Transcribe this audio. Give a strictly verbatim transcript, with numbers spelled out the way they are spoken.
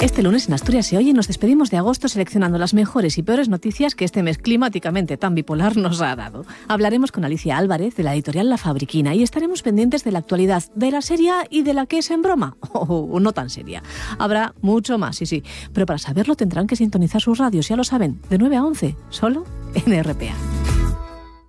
Este lunes en Asturias se oye y nos despedimos de agosto seleccionando las mejores y peores noticias que este mes climáticamente tan bipolar nos ha dado. Hablaremos con Alicia Álvarez de la editorial La Fabriquina y estaremos pendientes de la actualidad, de la seria y de la que es en broma, o no tan seria. Habrá mucho más, sí, sí, pero para saberlo tendrán que sintonizar sus radios, ya lo saben, de nueve a once, solo en R P A.